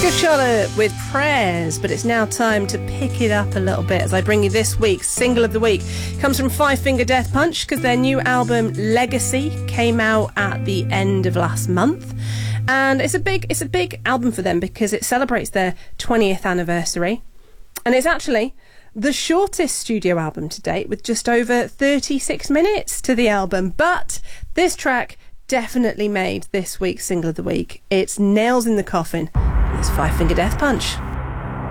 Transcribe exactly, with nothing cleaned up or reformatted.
Good Charlotte with Prayers, but it's now time to pick it up a little bit as I bring you this week's single of the week. It comes from Five Finger Death Punch because their new album Legacy came out at the end of last month, and it's a big it's a big album for them because it celebrates their twentieth anniversary, and it's actually the shortest studio album to date with just over thirty-six minutes to the album. But this track definitely made this week's single of the week. It's Nails in the Coffin. It's Five Finger Death Punch.